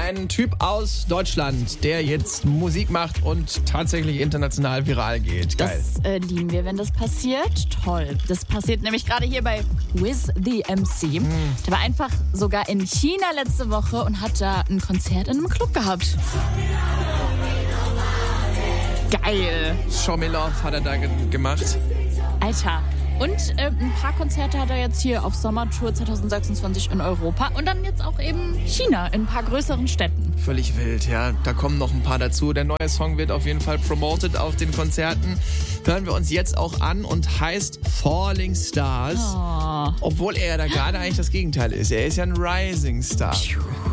ein Typ aus Deutschland, der jetzt Musik macht und tatsächlich international viral geht. Geil. Das lieben wir, wenn das passiert. Toll. Das passiert nämlich gerade hier bei Wiz the MC. Der war einfach sogar in China letzte Woche und hat da ein Konzert in einem Club gehabt. Geil. Show Me Love hat er da gemacht. Alter. Und ein paar Konzerte hat er jetzt hier auf Sommertour 2026 in Europa und dann jetzt auch eben China in ein paar größeren Städten. Völlig wild, ja. Da kommen noch ein paar dazu. Der neue Song wird auf jeden Fall promoted auf den Konzerten. Hören wir uns jetzt auch an und heißt Falling Stars. Oh. Obwohl er da gerade eigentlich das Gegenteil ist. Er ist ja ein Rising Star.